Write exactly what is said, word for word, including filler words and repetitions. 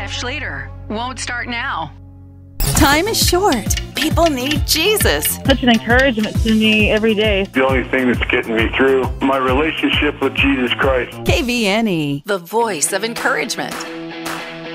Jeff Schlueter. Won't start now. Time is short. People need Jesus. Such an encouragement to me every day. The only thing that's getting me through, my relationship with Jesus Christ. K V N E, the voice of encouragement.